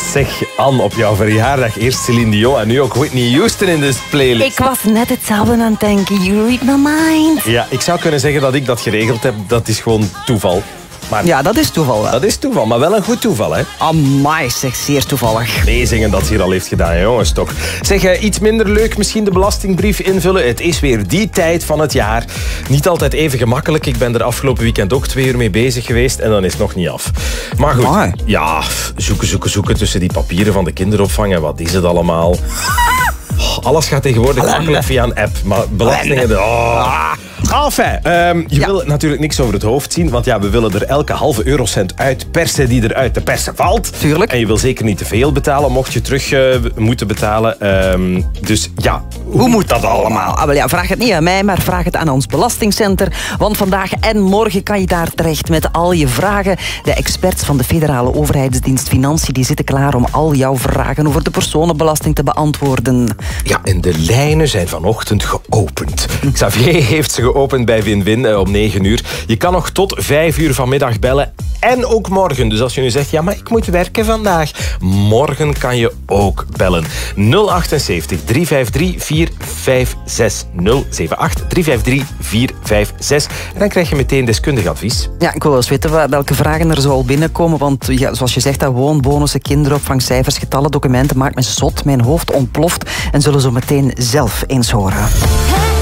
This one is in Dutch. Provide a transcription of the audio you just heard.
Zeg, Anne, op jouw verjaardag eerst Celine Dion en nu ook Whitney Houston in de playlist. Ik was net hetzelfde aan het denken. You read my mind. Ja, ik zou kunnen zeggen dat ik dat geregeld heb. Dat is gewoon toeval. Maar Ja, dat is toeval wel. dat is toeval, maar wel een goed toeval, hè? Amai, zeg, zeer toevallig. Meezingen dat ze hier al heeft gedaan, jongens, toch. Zeg, iets minder leuk, misschien de belastingbrief invullen. Het is weer die tijd van het jaar. Niet altijd even gemakkelijk. Ik ben er afgelopen weekend ook 2 uur mee bezig geweest en dan is het nog niet af. Maar goed, Amai. ja, zoeken tussen die papieren van de kinderopvang en wat is het allemaal? Alles gaat tegenwoordig makkelijk via een app, maar belastingen... Enfin, je wil natuurlijk niks over het hoofd zien, want ja, we willen er elke halve eurocent uit persen die er uit de persen valt. Tuurlijk. En je wil zeker niet te veel betalen, mocht je terug moeten betalen. Dus ja, Hoe moet dat allemaal? Ah, wel ja, vraag het niet aan mij, maar vraag het aan ons belastingcenter. Want vandaag en morgen kan je daar terecht met al je vragen. De experts van de Federale Overheidsdienst Financiën die zitten klaar om al jouw vragen over de personenbelasting te beantwoorden. Ja, en de lijnen zijn vanochtend geopend. Xavier heeft ze geopend bij Win-Win om 9 uur. Je kan nog tot 5 uur vanmiddag bellen. En ook morgen. Dus als je nu zegt, ja, maar ik moet werken vandaag. Morgen kan je ook bellen. 078 353 456 078 353 456. En dan krijg je meteen deskundig advies. Ja, ik wil eens weten welke vragen er zoal binnenkomen. Want ja, zoals je zegt, dat woonbonussen, kinderopvang, cijfers, getallen, documenten maakt me zot. Mijn hoofd ontploft en zullen zo meteen zelf eens horen.